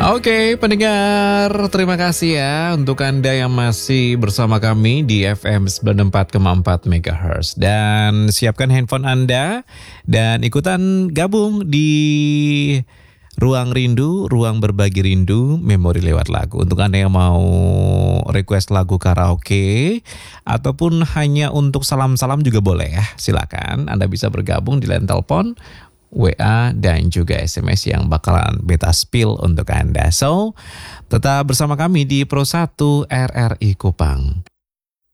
Oke, pendengar, terima kasih ya untuk Anda yang masih bersama kami di FM 94,4 MHz. Dan siapkan handphone Anda dan ikutan gabung di Ruang Rindu, Ruang Berbagi Rindu, Memori Lewat Lagu. Untuk Anda yang mau request lagu karaoke ataupun hanya untuk salam-salam juga boleh ya. Silakan Anda bisa bergabung di line telepon, WA, dan juga SMS yang bakalan beta spill untuk Anda. So, tetap bersama kami di Pro 1 RRI Kupang.